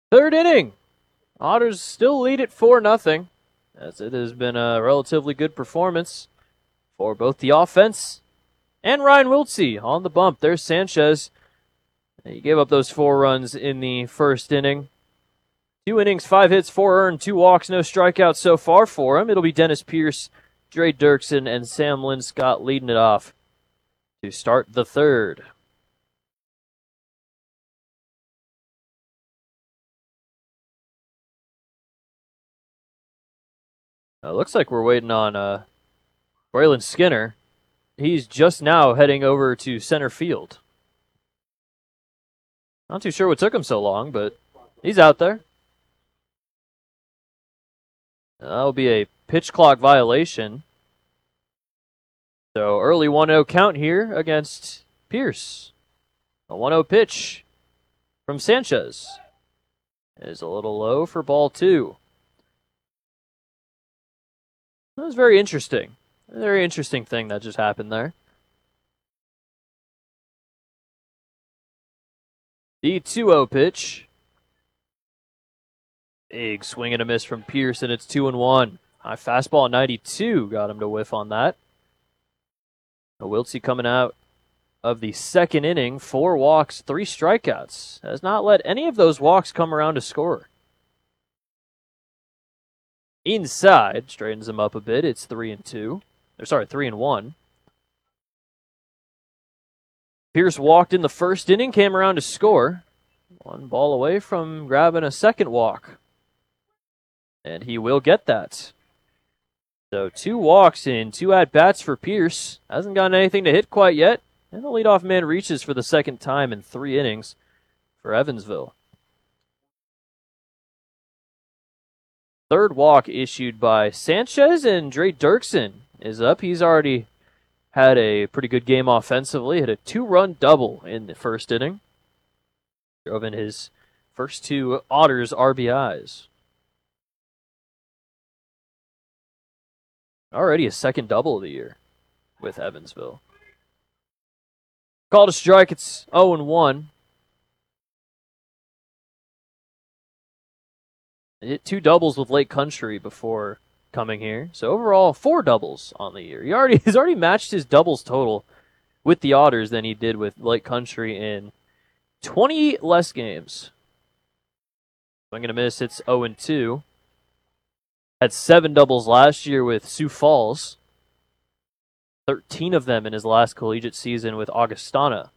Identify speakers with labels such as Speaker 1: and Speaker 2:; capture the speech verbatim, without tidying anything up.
Speaker 1: Third inning. Otters still lead it four nothing, as it has been a relatively good performance for both the offense and Ryan Wiltsey on the bump. There's Sanchez. He gave up those four runs in the first inning. Two innings, five hits, four earned, two walks, no strikeouts so far for him. It'll be Dennis Pierce, Dre Dirksen, and Sam Linscott leading it off to start the third. Uh, looks like we're waiting on uh, Braylon Skinner. He's just now heading over to center field. Not too sure what took him so long, but he's out there. That'll be a pitch clock violation. So early one oh count here against Pierce. A one oh pitch from Sanchez is a little low for ball two. That was very interesting. A very interesting thing that just happened there. The two oh pitch. Big swing and a miss from Pierce, and it's two and one. High fastball ninety-two got him to whiff on that. Wiltsey coming out of the second inning, four walks, three strikeouts. Has not let any of those walks come around to score. Inside, straightens him up a bit. It's three and two. Or sorry, three and one. Pierce walked in the first inning, came around to score. One ball away from grabbing a second walk. And he will get that. So two walks in, two at-bats for Pierce. Hasn't gotten anything to hit quite yet. And the leadoff man reaches for the second time in three innings for Evansville. Third walk issued by Sanchez, and Dre Dirksen is up. He's already had a pretty good game offensively. Hit a two-run double in the first inning. Drove in his first two Otters R B Is. Already a second double of the year with Evansville. Called a strike, it's oh and one. Hit two doubles with Lake Country before coming here. So overall, four doubles on the year. He already he's already matched his doubles total with the Otters than he did with Lake Country in twenty less games. I'm going to miss, it's oh and two. Had seven doubles last year with Sioux Falls. thirteen of them in his last collegiate season with Augustana.